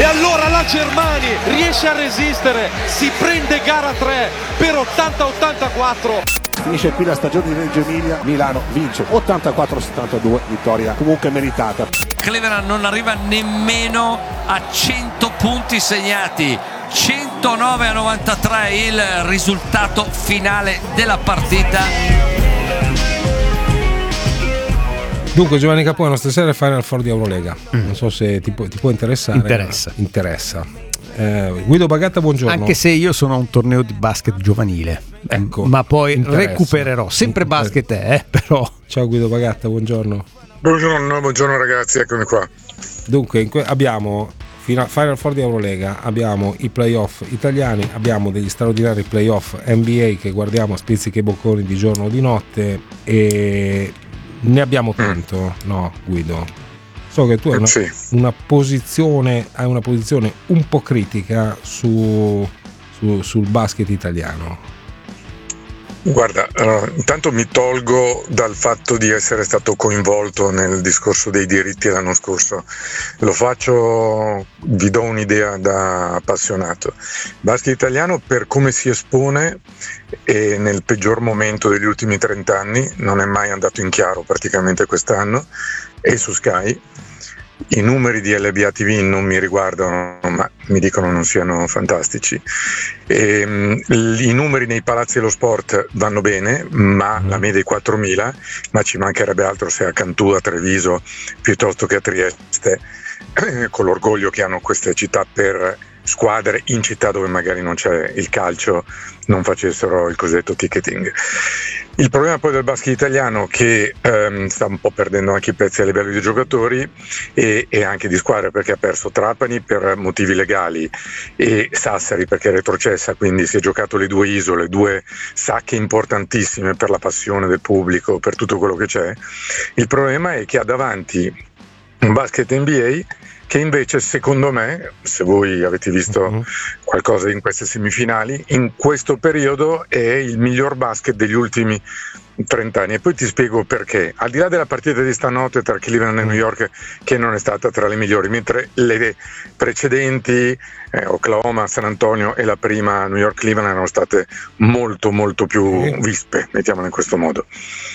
allora la Germania riesce a resistere, si prende gara 3 per 80-84. Finisce qui la stagione di Reggio Emilia, Milano vince 84-72, vittoria comunque meritata. Cleveland non arriva nemmeno a 100 punti segnati, 109-93 il risultato finale della partita. Dunque Giovanni Capone, stasera Final Four di Eurolega, non so se ti può interessare. Interessa. Guido Bagatta, buongiorno. Anche se io sono a un torneo di basket giovanile, ecco, ma poi interessa. Recupererò, sempre basket però. Ciao Guido Bagatta, buongiorno. Buongiorno ragazzi, eccomi qua. Dunque abbiamo Final Four di Eurolega, abbiamo i playoff italiani, abbiamo degli straordinari playoff NBA che guardiamo a spizzichi e bocconi di giorno o di notte, e ne abbiamo tanto, no Guido? So che tu hai una posizione un po' critica sul basket italiano. Guarda, intanto mi tolgo dal fatto di essere stato coinvolto nel discorso dei diritti l'anno scorso. Lo faccio, vi do un'idea da appassionato. Il basket italiano, per come si espone e nel peggior momento degli ultimi 30 anni, non è mai andato in chiaro praticamente quest'anno, e su Sky. I numeri di LBA TV non mi riguardano, ma mi dicono non siano fantastici. I numeri nei palazzi dello sport vanno bene, ma la media è 4.000, ma ci mancherebbe altro se a Cantù, a Treviso, piuttosto che a Trieste, con l'orgoglio che hanno queste città per squadre in città dove magari non c'è il calcio, non facessero il cosiddetto ticketing. Il problema poi del basket italiano che sta un po' perdendo anche i pezzi a livello di giocatori e anche di squadre, perché ha perso Trapani per motivi legali e Sassari perché è retrocessa, quindi si è giocato le due isole, due sacche importantissime per la passione del pubblico, per tutto quello che c'è. Il problema è che ha davanti un basket NBA che invece, secondo me, se voi avete visto qualcosa in queste semifinali, in questo periodo è il miglior basket degli ultimi 30 anni. E poi ti spiego perché. Al di là della partita di stanotte tra Cleveland e New York, che non è stata tra le migliori, mentre le precedenti Oklahoma, San Antonio e la prima New York Cleveland erano state molto molto più vispe, mettiamola in questo modo.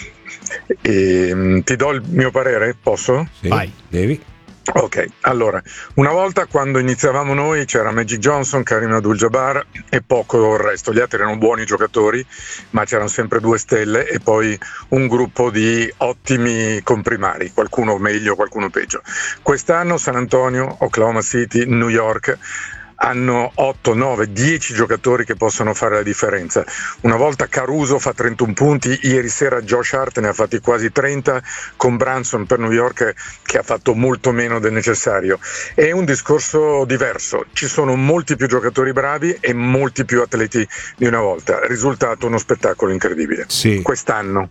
Ti do il mio parere, posso? Sì, vai, devi. Ok, allora, una volta quando iniziavamo noi c'era Magic Johnson, Kareem Abdul-Jabbar e poco il resto, gli altri erano buoni giocatori, ma c'erano sempre due stelle e poi un gruppo di ottimi comprimari, qualcuno meglio, qualcuno peggio. Quest'anno San Antonio, Oklahoma City, New York hanno 8, 9, 10 giocatori che possono fare la differenza. Una volta Caruso fa 31 punti, ieri sera Josh Hart ne ha fatti quasi 30, con Brunson per New York che ha fatto molto meno del necessario. È un discorso diverso, ci sono molti più giocatori bravi e molti più atleti di una volta. Risultato uno spettacolo incredibile. Sì. Quest'anno.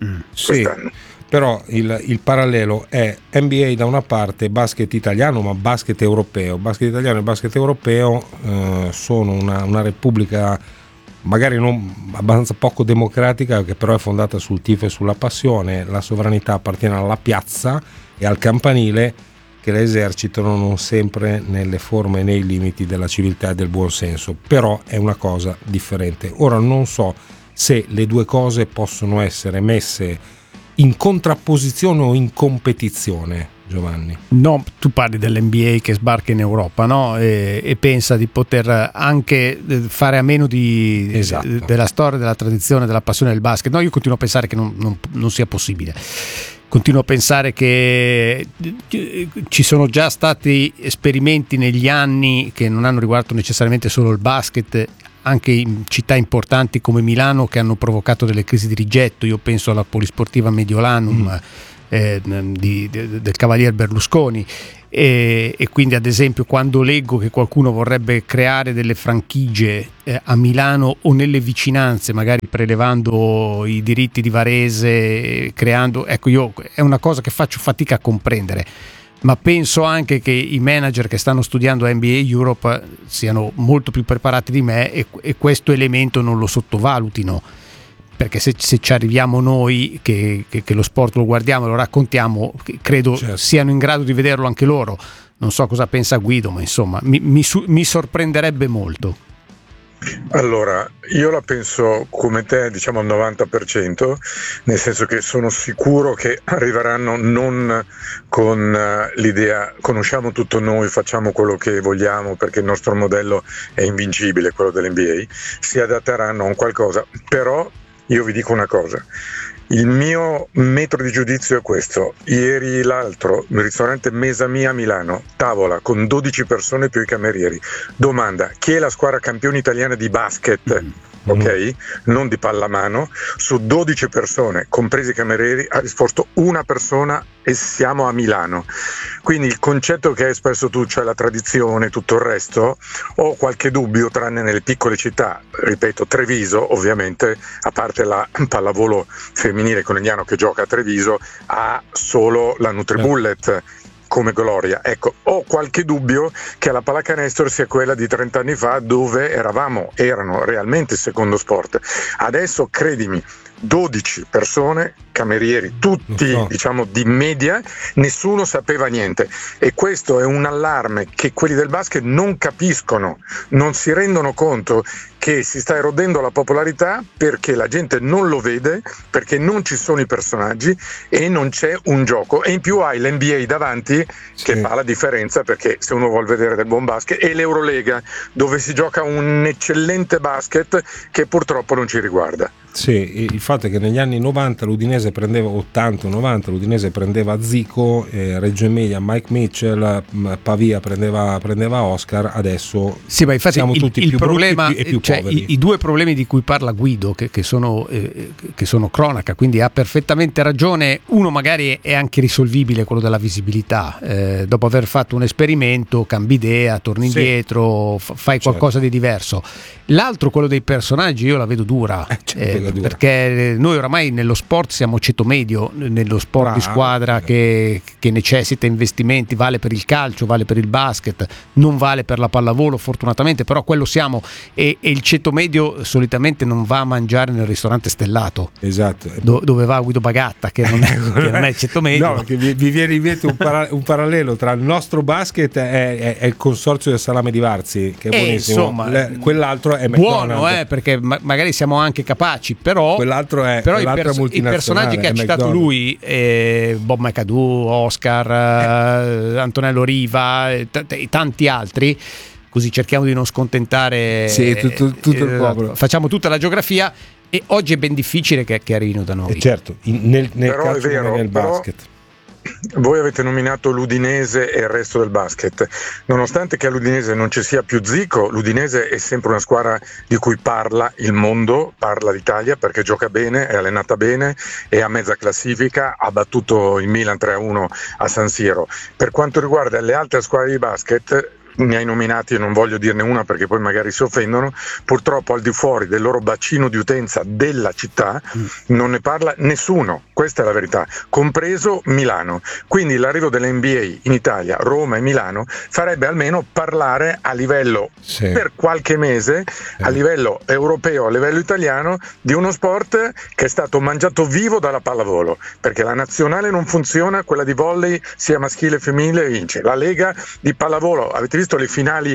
Però il parallelo è NBA da una parte, basket italiano, ma basket europeo. Basket italiano e basket europeo sono una repubblica magari non abbastanza poco democratica, che però è fondata sul tifo e sulla passione. La sovranità appartiene alla piazza e al campanile, che la esercitano non sempre nelle forme e nei limiti della civiltà e del buonsenso. Però è una cosa differente. Ora non so se le due cose possono essere messe in contrapposizione o in competizione, Giovanni. No, tu parli dell'NBA che sbarca in Europa, no? E pensa di poter anche fare a meno della storia, della tradizione, della passione del basket. No, io continuo a pensare che non sia possibile. Continuo a pensare che ci sono già stati esperimenti negli anni che non hanno riguardato necessariamente solo il basket, anche in città importanti come Milano, che hanno provocato delle crisi di rigetto. Io penso alla Polisportiva Mediolanum del Cavalier Berlusconi, e quindi ad esempio quando leggo che qualcuno vorrebbe creare delle franchigie a Milano o nelle vicinanze, magari prelevando i diritti di Varese, creando, ecco, io è una cosa che faccio fatica a comprendere. Ma penso anche che i manager che stanno studiando NBA Europe siano molto più preparati di me e questo elemento non lo sottovalutino, perché se ci arriviamo noi che lo sport lo guardiamo e lo raccontiamo, credo siano in grado di vederlo anche loro. Non so cosa pensa Guido, ma insomma mi sorprenderebbe molto. Allora, io la penso come te, diciamo al 90%, nel senso che sono sicuro che arriveranno non con l'idea conosciamo tutto noi, facciamo quello che vogliamo perché il nostro modello è invincibile, quello dell'NBA, si adatteranno a un qualcosa, però io vi dico una cosa. Il mio metro di giudizio è questo. Ieri l'altro, il ristorante Mesa Mia a Milano, tavola con 12 persone più i camerieri. Domanda, chi è la squadra campione italiana di basket? Ok? Non di pallamano. Su 12 persone, compresi i camerieri, ha risposto una persona e siamo a Milano. Quindi il concetto che hai espresso tu, cioè la tradizione, tutto il resto, ho qualche dubbio, tranne nelle piccole città, ripeto, Treviso ovviamente, a parte la pallavolo femminile conegliano che gioca a Treviso, ha solo la NutriBullet come gloria. Ecco, ho qualche dubbio che la pallacanestro sia quella di 30 anni fa, dove erano realmente il secondo sport. Adesso, credimi, 12 persone, camerieri, tutti diciamo di media, nessuno sapeva niente, e questo è un allarme che quelli del basket non capiscono, non si rendono conto che si sta erodendo la popolarità perché la gente non lo vede, perché non ci sono i personaggi e non c'è un gioco, e in più hai l'NBA davanti che fa la differenza, perché se uno vuol vedere del buon basket, e l'Eurolega dove si gioca un eccellente basket che purtroppo non ci riguarda. Sì, il fatto è che negli anni 90 l'Udinese prendeva 80-90, l'Udinese prendeva Zico, Reggio Emilia Mike Mitchell, Pavia prendeva Oscar. Adesso sì, ma infatti siamo tutti il più problema, brutti e più cioè, poveri. I due problemi di cui parla Guido, che sono cronaca, quindi ha perfettamente ragione. Uno magari è anche risolvibile, quello della visibilità, dopo aver fatto un esperimento cambi idea, torni indietro, fai qualcosa di diverso. L'altro, quello dei personaggi, io la vedo dura, perché noi oramai nello sport siamo ceto medio, nello sport di squadra che necessita investimenti, vale per il calcio, vale per il basket, non vale per la pallavolo fortunatamente, però quello siamo, e il ceto medio solitamente non va a mangiare nel ristorante stellato, esatto, dove va Guido Bagatta, che non è ceto medio. No, che vi viene in mente un parallelo tra il nostro basket e il consorzio del salame di Varzi, che è buonissimo. Insomma, quell'altro è buono, perché magari siamo anche capaci, però quell'altro è i personaggi che ha citato lui, Bob McAdoo, Oscar, Antonello Riva e tanti altri, così cerchiamo di non scontentare tutto il popolo. Facciamo tutta la geografia, e oggi è ben difficile che arrivino da noi. Certo, nel però calcio e nel basket. Voi avete nominato l'Udinese e il resto del basket. Nonostante che all'Udinese non ci sia più Zico, l'Udinese è sempre una squadra di cui parla il mondo, parla l'Italia, perché gioca bene, è allenata bene, è a mezza classifica, ha battuto il Milan 3-1 a San Siro. Per quanto riguarda le altre squadre di basket, ne hai nominati, e non voglio dirne una perché poi magari si offendono, purtroppo al di fuori del loro bacino di utenza della città non ne parla nessuno, questa è la verità, compreso Milano. Quindi l'arrivo dell'NBA in Italia, Roma e Milano, farebbe almeno parlare a livello per qualche mese, a livello europeo, a livello italiano, di uno sport che è stato mangiato vivo dalla pallavolo, perché la nazionale non funziona, quella di volley sia maschile che femminile vince, la lega di pallavolo, avete visto le finali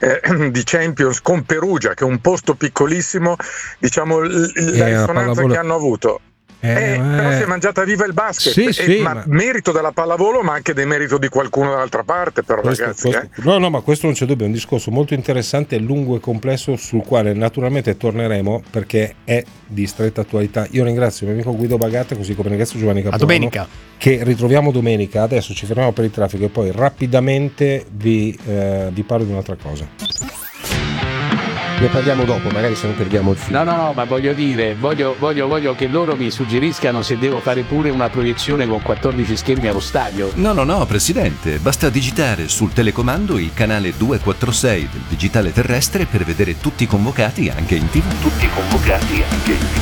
di Champions con Perugia, che è un posto piccolissimo, diciamo la risonanza che hanno avuto. Però si è mangiata viva il basket, ma merito della pallavolo, ma anche del merito di qualcuno dall'altra parte, però ragazzi. No, ma questo non c'è dubbio, è un discorso molto interessante, lungo e complesso, sul quale naturalmente torneremo perché è di stretta attualità. Io ringrazio il mio amico Guido Bagatta, così come ringrazio Giovanni Capuano. A domenica. Che ritroviamo domenica. Adesso ci fermiamo per il traffico e poi rapidamente vi parlo di un'altra cosa. Ne parliamo dopo, magari se non perdiamo il filo. No, ma voglio dire, voglio che loro mi suggeriscano se devo fare pure una proiezione con 14 schermi allo stadio. No, Presidente, basta digitare sul telecomando il canale 246 del digitale terrestre per vedere tutti convocati anche in TV.